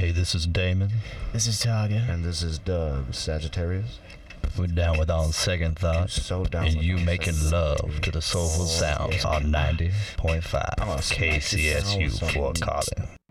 Hey, this is Damon. This is Target. And this is Dub, Sagittarius. We're down with On Second Thought. So down and with you On making Second love Thought. to the soulful sounds on 90.5 I'ma smack this KCSU sound Fort so- Collins.